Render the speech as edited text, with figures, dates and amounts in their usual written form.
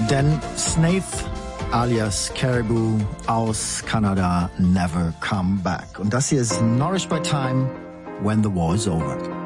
Dan Snaith alias Caribou aus Kanada, Never Come Back. Und das hier ist Nourish by Time, When the War is Over.